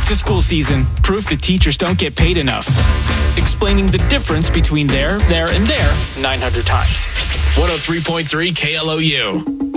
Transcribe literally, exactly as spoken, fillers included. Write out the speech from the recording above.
back to school season. Proof that teachers don't get paid enough. Explaining the difference between there, there, and there nine hundred times. one oh three point three K L O U.